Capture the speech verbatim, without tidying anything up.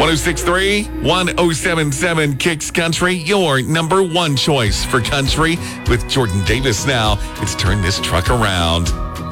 six point three, one oh seven point seven Kicks Country, your number one choice for country. With Jordan Davis now, it's Turn This Truck Around.